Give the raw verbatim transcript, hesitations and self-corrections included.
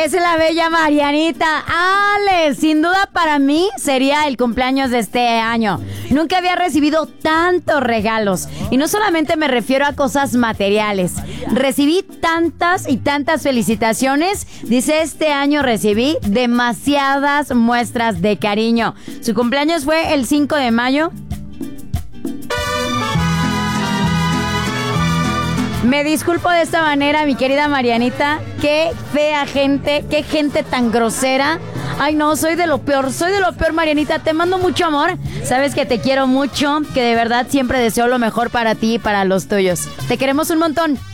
Es la bella Marianita. Ale, sin duda para mí sería el cumpleaños de este año. Nunca había recibido tantos regalos. Y no solamente me refiero a cosas materiales. Recibí tantas y tantas felicitaciones. Dice, este año recibí demasiadas muestras de cariño. Su cumpleaños fue el cinco de mayo. Me disculpo de esta manera, mi querida Marianita. Qué fea gente, qué gente tan grosera. Ay, no, soy de lo peor, soy de lo peor, Marianita. Te mando mucho amor. Sabes que te quiero mucho, que de verdad siempre deseo lo mejor para ti y para los tuyos. Te queremos un montón.